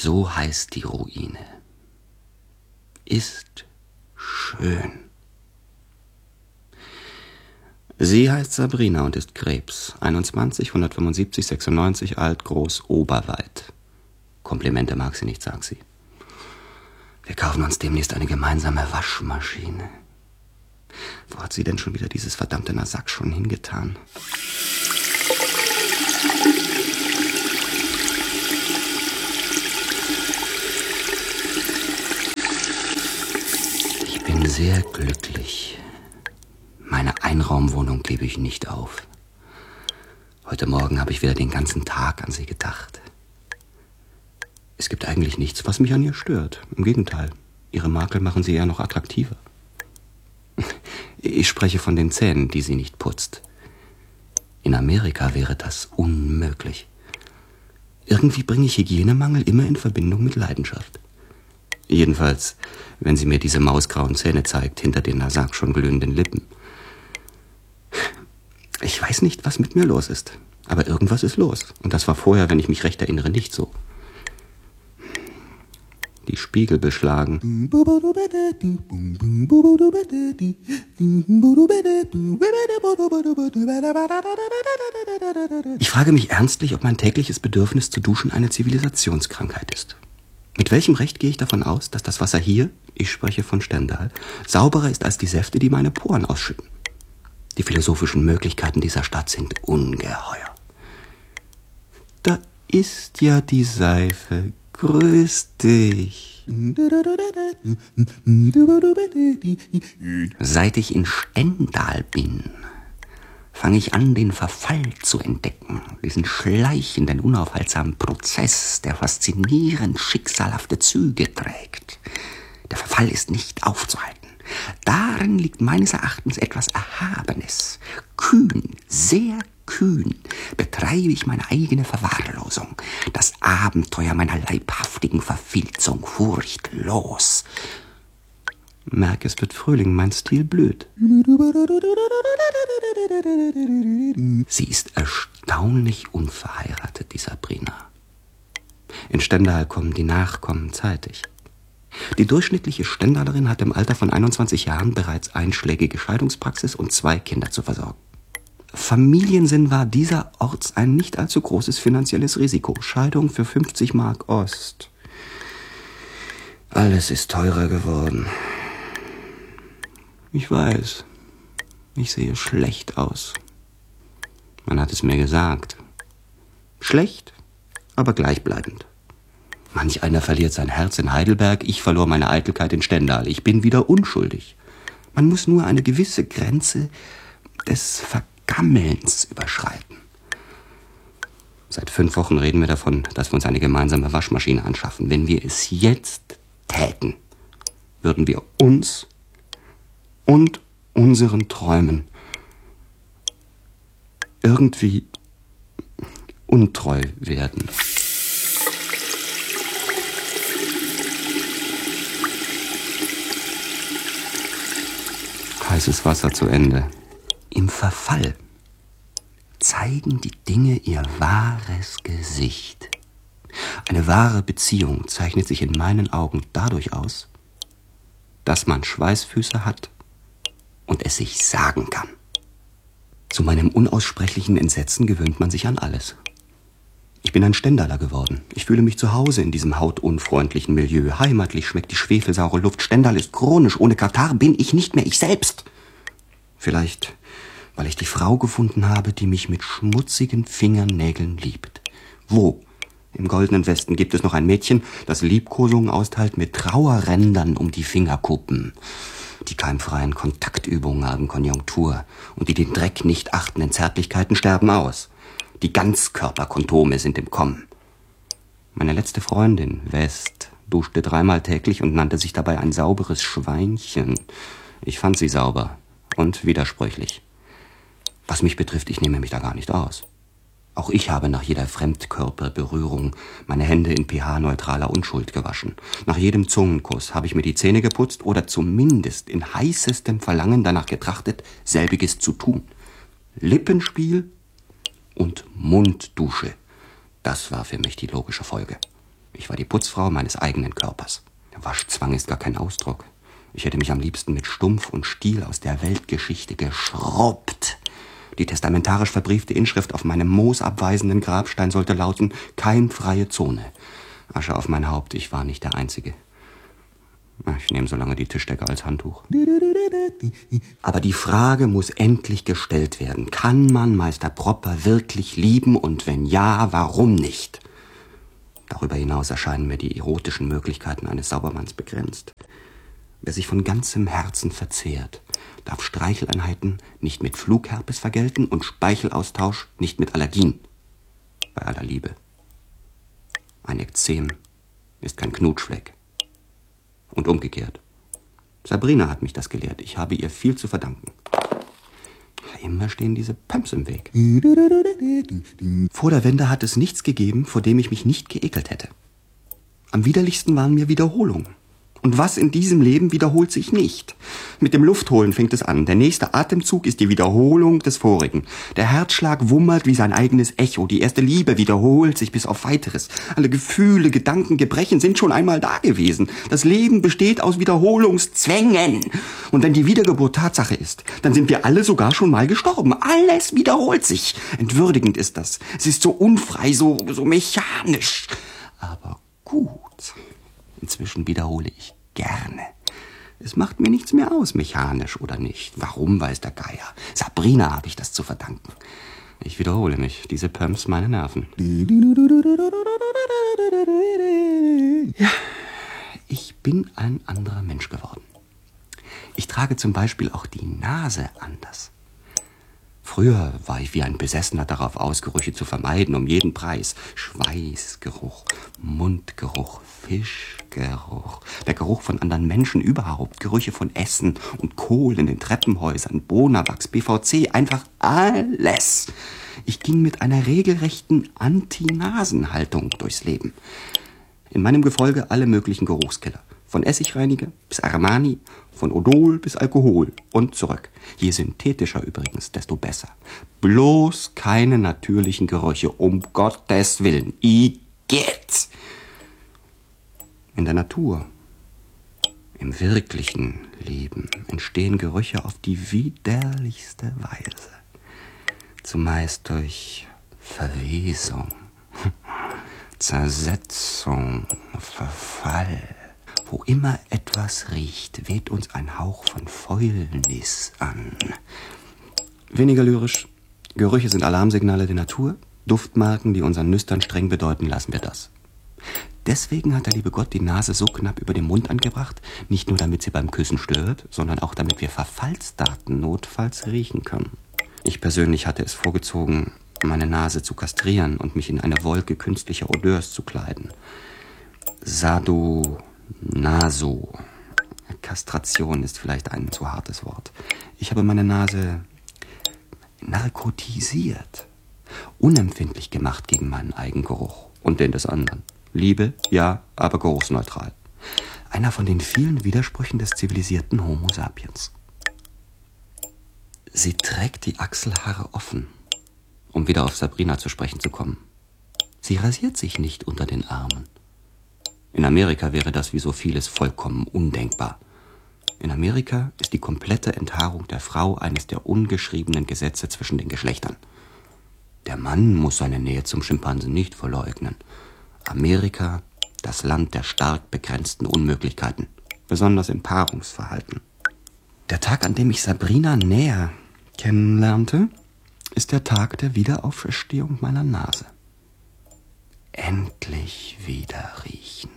So heißt die Ruine. Ist schön. Sie heißt Sabrina und ist Krebs. 21, 175, 96, alt, groß, oberweit. Komplimente mag sie nicht, sagt sie. Wir kaufen uns demnächst eine gemeinsame Waschmaschine. Wo hat sie denn schon wieder dieses verdammte Nasak schon hingetan? Ich bin sehr glücklich. Meine Einraumwohnung gebe ich nicht auf. Heute Morgen habe ich wieder den ganzen Tag an sie gedacht. Es gibt eigentlich nichts, was mich an ihr stört. Im Gegenteil, ihre Makel machen sie eher noch attraktiver. Ich spreche von den Zähnen, die sie nicht putzt. In Amerika wäre das unmöglich. Irgendwie bringe ich Hygienemangel immer in Verbindung mit Leidenschaft. Jedenfalls, wenn sie mir diese mausgrauen Zähne zeigt, hinter den Nasak schon glühenden Lippen. Ich weiß nicht, was mit mir los ist, aber irgendwas ist los. Und das war vorher, wenn ich mich recht erinnere, nicht so. Die Spiegel beschlagen. Ich frage mich ernstlich, ob mein tägliches Bedürfnis zu duschen eine Zivilisationskrankheit ist. Mit welchem Recht gehe ich davon aus, dass das Wasser hier, ich spreche von Stendal, sauberer ist als die Säfte, die meine Poren ausschütten? Die philosophischen Möglichkeiten dieser Stadt sind ungeheuer. Da ist ja die Seife. Grüß dich. Seit ich in Stendal bin, fange ich an, den Verfall zu entdecken. Diesen schleichenden, unaufhaltsamen Prozess, der faszinierend schicksalhafte Züge trägt. Der Verfall ist nicht aufzuhalten. Darin liegt meines Erachtens etwas Erhabenes. Kühn, sehr kühn betreibe ich meine eigene Verwahrlosung, das Abenteuer meiner leibhaftigen Verfilzung furchtlos. Merk, es wird Frühling, mein Stil blüht. Sie ist erstaunlich unverheiratet, die Sabrina. In Stendal kommen die Nachkommen zeitig. Die durchschnittliche Stendalerin hat im Alter von 21 Jahren bereits einschlägige Scheidungspraxis und 2 Kinder zu versorgen. Familiensinn war dieserorts ein nicht allzu großes finanzielles Risiko. Scheidung für 50 Mark Ost. Alles ist teurer geworden. Ich weiß, ich sehe schlecht aus. Man hat es mir gesagt. Schlecht, aber gleichbleibend. Manch einer verliert sein Herz in Heidelberg, ich verlor meine Eitelkeit in Stendal. Ich bin wieder unschuldig. Man muss nur eine gewisse Grenze des Vergammelns überschreiten. Seit 5 Wochen reden wir davon, dass wir uns eine gemeinsame Waschmaschine anschaffen. Wenn wir es jetzt täten, würden wir uns und unseren Träumen irgendwie untreu werden. Heißes Wasser zu Ende. Im Verfall zeigen die Dinge ihr wahres Gesicht. Eine wahre Beziehung zeichnet sich in meinen Augen dadurch aus, dass man Schweißfüße hat und es sich sagen kann. Zu meinem unaussprechlichen Entsetzen gewöhnt man sich an alles. Ich bin ein Stendaler geworden. Ich fühle mich zu Hause in diesem hautunfreundlichen Milieu. Heimatlich schmeckt die schwefelsaure Luft. Stendal ist chronisch. Ohne Katar bin ich nicht mehr ich selbst. Vielleicht, weil ich die Frau gefunden habe, die mich mit schmutzigen Fingernägeln liebt. Wo? Im Goldenen Westen gibt es noch ein Mädchen, das Liebkosungen austeilt mit Trauerrändern um die Fingerkuppen. Die keimfreien Kontaktübungen haben Konjunktur und die den Dreck nicht achtenden Zärtlichkeiten sterben aus. Die Ganzkörperkondome sind im Kommen. Meine letzte Freundin, West, duschte 3-mal täglich und nannte sich dabei ein sauberes Schweinchen. Ich fand sie sauber und widersprüchlich. Was mich betrifft, ich nehme mich da gar nicht aus. Auch ich habe nach jeder Fremdkörperberührung meine Hände in pH-neutraler Unschuld gewaschen. Nach jedem Zungenkuss habe ich mir die Zähne geputzt oder zumindest in heißestem Verlangen danach getrachtet, selbiges zu tun. Lippenspiel und Munddusche. Das war für mich die logische Folge. Ich war die Putzfrau meines eigenen Körpers. Waschzwang ist gar kein Ausdruck. Ich hätte mich am liebsten mit Stumpf und Stiel aus der Weltgeschichte geschrubbt. Die testamentarisch verbriefte Inschrift auf meinem moosabweisenden Grabstein sollte lauten: keimfreie Zone. Asche auf mein Haupt, ich war nicht der Einzige. Ich nehme so lange die Tischdecke als Handtuch. Aber die Frage muss endlich gestellt werden. Kann man Meister Propper wirklich lieben und wenn ja, warum nicht? Darüber hinaus erscheinen mir die erotischen Möglichkeiten eines Saubermanns begrenzt. Wer sich von ganzem Herzen verzehrt, darf Streicheleinheiten nicht mit Flugherpes vergelten und Speichelaustausch nicht mit Allergien. Bei aller Liebe. Ein Ekzem ist kein Knutschfleck. Und umgekehrt. Sabrina hat mich das gelehrt. Ich habe ihr viel zu verdanken. Immer stehen diese Pumps im Weg. Vor der Wende hat es nichts gegeben, vor dem ich mich nicht geekelt hätte. Am widerlichsten waren mir Wiederholungen. Und was in diesem Leben wiederholt sich nicht? Mit dem Luftholen fängt es an. Der nächste Atemzug ist die Wiederholung des vorigen. Der Herzschlag wummert wie sein eigenes Echo. Die erste Liebe wiederholt sich bis auf Weiteres. Alle Gefühle, Gedanken, Gebrechen sind schon einmal da gewesen. Das Leben besteht aus Wiederholungszwängen. Und wenn die Wiedergeburt Tatsache ist, dann sind wir alle sogar schon mal gestorben. Alles wiederholt sich. Entwürdigend ist das. Es ist so unfrei, so mechanisch. Aber gut. Inzwischen wiederhole ich gerne. Es macht mir nichts mehr aus, mechanisch oder nicht. Warum, weiß der Geier. Sabrina habe ich das zu verdanken. Ich wiederhole mich. Diese Pumps, meine Nerven. Ja, ich bin ein anderer Mensch geworden. Ich trage zum Beispiel auch die Nase anders. Früher war ich wie ein Besessener darauf aus, Gerüche zu vermeiden, um jeden Preis. Schweißgeruch, Mundgeruch, Fischgeruch, der Geruch von anderen Menschen überhaupt, Gerüche von Essen und Kohl in den Treppenhäusern, Bonawachs, BVC, einfach alles. Ich ging mit einer regelrechten Anti-Nasen-Haltung durchs Leben. In meinem Gefolge alle möglichen Geruchskiller. Von Essigreiniger bis Armani, von Odol bis Alkohol und zurück. Je synthetischer übrigens, desto besser. Bloß keine natürlichen Gerüche, um Gottes Willen. Igitt! In der Natur, im wirklichen Leben, entstehen Gerüche auf die widerlichste Weise. Zumeist durch Verwesung, Zersetzung, Verfall. Wo immer etwas riecht, weht uns ein Hauch von Fäulnis an. Weniger lyrisch. Gerüche sind Alarmsignale der Natur. Duftmarken, die unseren Nüstern streng bedeuten, lassen wir das. Deswegen hat der liebe Gott die Nase so knapp über dem Mund angebracht, nicht nur damit sie beim Küssen stört, sondern auch damit wir Verfallsdaten notfalls riechen können. Ich persönlich hatte es vorgezogen, meine Nase zu kastrieren und mich in eine Wolke künstlicher Odeurs zu kleiden. Naso. Kastration ist vielleicht ein zu hartes Wort. Ich habe meine Nase narkotisiert, unempfindlich gemacht gegen meinen Eigengeruch und den des anderen. Liebe, ja, aber geruchsneutral. Einer von den vielen Widersprüchen des zivilisierten Homo sapiens. Sie trägt die Achselhaare offen, um wieder auf Sabrina zu sprechen zu kommen. Sie rasiert sich nicht unter den Armen. In Amerika wäre das wie so vieles vollkommen undenkbar. In Amerika ist die komplette Enthaarung der Frau eines der ungeschriebenen Gesetze zwischen den Geschlechtern. Der Mann muss seine Nähe zum Schimpansen nicht verleugnen. Amerika, das Land der stark begrenzten Unmöglichkeiten, besonders im Paarungsverhalten. Der Tag, an dem ich Sabrina näher kennenlernte, ist der Tag der Wiederauferstehung meiner Nase. Endlich wieder riechen.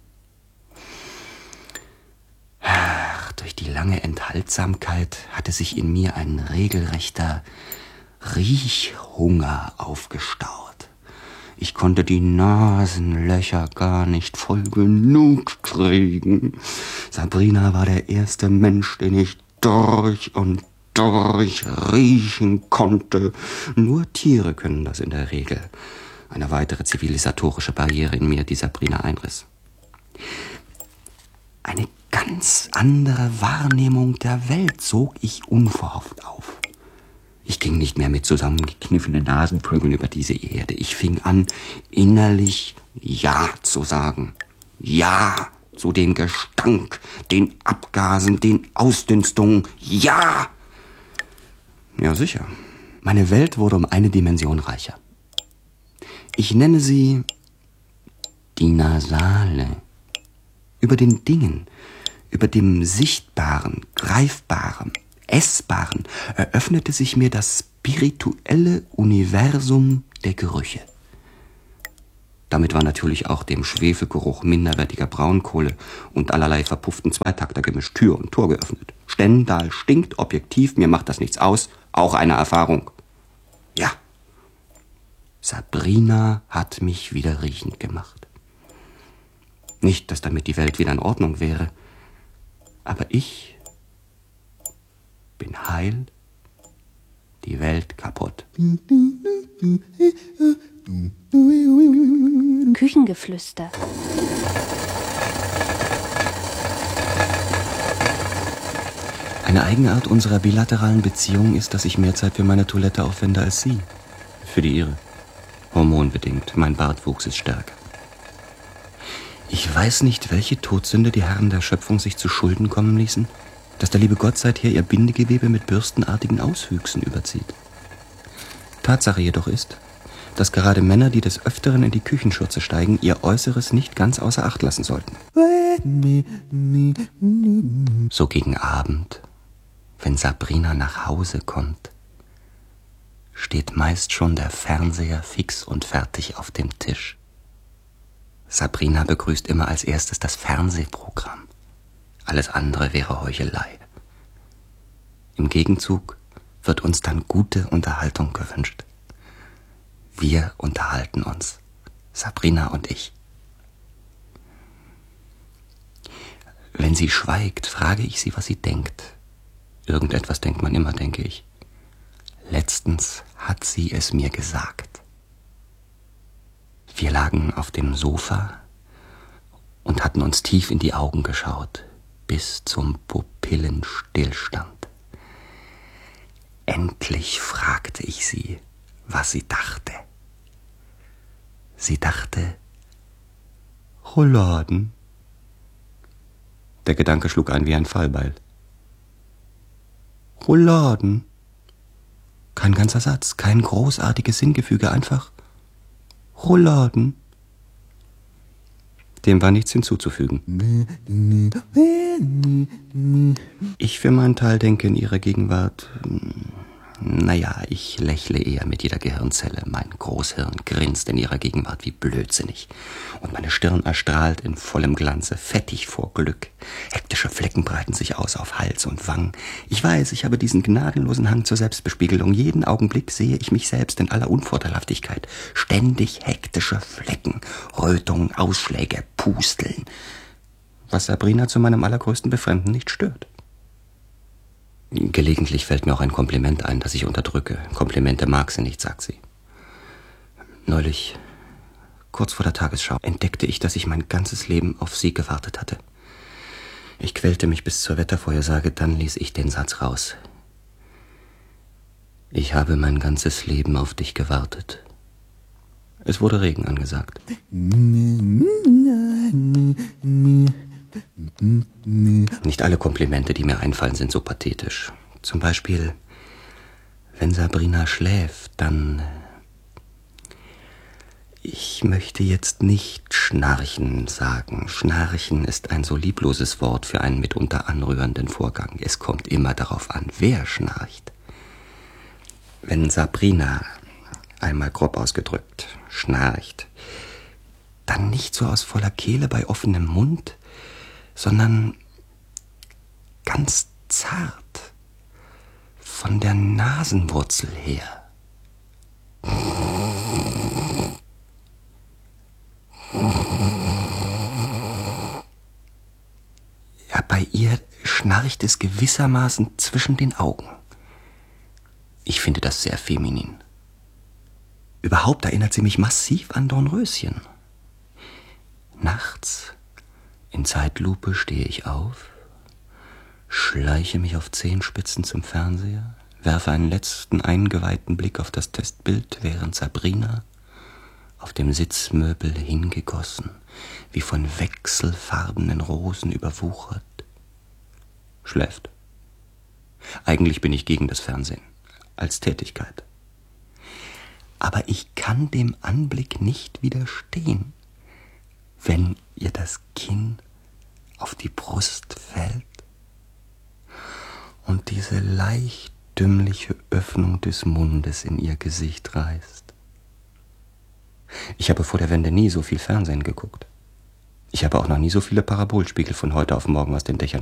Ach, durch die lange Enthaltsamkeit hatte sich in mir ein regelrechter Riechhunger aufgestaut. Ich konnte die Nasenlöcher gar nicht voll genug kriegen. Sabrina war der erste Mensch, den ich durch und durch riechen konnte. Nur Tiere können das in der Regel. Eine weitere zivilisatorische Barriere in mir, die Sabrina einriss. Eine ganz andere Wahrnehmung der Welt sog ich unverhofft auf. Ich ging nicht mehr mit zusammengekniffenen Nasenflügeln über diese Erde. Ich fing an, innerlich Ja zu sagen. Ja zu dem Gestank, den Abgasen, den Ausdünstungen. Ja! Ja, sicher. Meine Welt wurde um eine Dimension reicher. Ich nenne sie die Nasale. Über den Dingen, über dem Sichtbaren, Greifbaren, Essbaren eröffnete sich mir das spirituelle Universum der Gerüche. Damit war natürlich auch dem Schwefelgeruch minderwertiger Braunkohle und allerlei verpufften Zweitaktergemisch Tür und Tor geöffnet. Stendal stinkt, objektiv, mir macht das nichts aus, auch eine Erfahrung. Ja, Sabrina hat mich wieder riechend gemacht. Nicht, dass damit die Welt wieder in Ordnung wäre, aber ich bin heil, die Welt kaputt. Küchengeflüster. Eine Eigenart unserer bilateralen Beziehung ist, dass ich mehr Zeit für meine Toilette aufwende als Sie. Für die Ihre. Hormonbedingt. Mein Bartwuchs ist stärker. Ich weiß nicht, welche Todsünde die Herren der Schöpfung sich zu Schulden kommen ließen, dass der liebe Gott seither ihr Bindegewebe mit bürstenartigen Auswüchsen überzieht. Tatsache jedoch ist, dass gerade Männer, die des Öfteren in die Küchenschürze steigen, ihr Äußeres nicht ganz außer Acht lassen sollten. So gegen Abend, wenn Sabrina nach Hause kommt, steht meist schon der Fernseher fix und fertig auf dem Tisch. Sabrina begrüßt immer als erstes das Fernsehprogramm. Alles andere wäre Heuchelei. Im Gegenzug wird uns dann gute Unterhaltung gewünscht. Wir unterhalten uns, Sabrina und ich. Wenn sie schweigt, frage ich sie, was sie denkt. Irgendetwas denkt man immer, denke ich. Letztens hat sie es mir gesagt. Wir lagen auf dem Sofa und hatten uns tief in die Augen geschaut, bis zum Pupillenstillstand. Endlich fragte ich sie, was sie dachte. Sie dachte, Rouladen. Der Gedanke schlug ein wie ein Fallbeil. Rouladen. Kein ganzer Satz, kein großartiges Sinngefüge, einfach Rouladen. Dem war nichts hinzuzufügen. Ich für meinen Teil denke in ihrer Gegenwart, naja, ich lächle eher mit jeder Gehirnzelle. Mein Großhirn grinst in ihrer Gegenwart wie blödsinnig. Und meine Stirn erstrahlt in vollem Glanze, fettig vor Glück. Hektische Flecken breiten sich aus auf Hals und Wangen. Ich weiß, ich habe diesen gnadenlosen Hang zur Selbstbespiegelung. Jeden Augenblick sehe ich mich selbst in aller Unvorteilhaftigkeit. Ständig hektische Flecken, Rötungen, Ausschläge, Pusteln. Was Sabrina zu meinem allergrößten Befremden nicht stört. Gelegentlich fällt mir auch ein Kompliment ein, das ich unterdrücke. Komplimente mag sie nicht, sagt sie. Neulich, kurz vor der Tagesschau, entdeckte ich, dass ich mein ganzes Leben auf sie gewartet hatte. Ich quälte mich bis zur Wettervorhersage, dann ließ ich den Satz raus. Ich habe mein ganzes Leben auf dich gewartet. Es wurde Regen angesagt. Nicht alle Komplimente, die mir einfallen, sind so pathetisch. Zum Beispiel, wenn Sabrina schläft, dann... Ich möchte jetzt nicht Schnarchen sagen. Schnarchen ist ein so liebloses Wort für einen mitunter anrührenden Vorgang. Es kommt immer darauf an, wer schnarcht. Wenn Sabrina, einmal grob ausgedrückt, schnarcht, dann nicht so aus voller Kehle bei offenem Mund, sondern ganz zart, von der Nasenwurzel her. Ja, bei ihr schnarcht es gewissermaßen zwischen den Augen. Ich finde das sehr feminin. Überhaupt erinnert sie mich massiv an Dornröschen. Nachts, in Zeitlupe, stehe ich auf, schleiche mich auf Zehenspitzen zum Fernseher, werfe einen letzten eingeweihten Blick auf das Testbild, während Sabrina auf dem Sitzmöbel hingegossen, wie von wechselfarbenen Rosen überwuchert, schläft. Eigentlich bin ich gegen das Fernsehen, als Tätigkeit. Aber ich kann dem Anblick nicht widerstehen, wenn ihr das Kinn auf die Brust fällt und diese leicht dümmliche Öffnung des Mundes in ihr Gesicht reißt. Ich habe vor der Wende nie so viel Fernsehen geguckt. Ich habe auch noch nie so viele Parabolspiegel von heute auf morgen aus den Dächern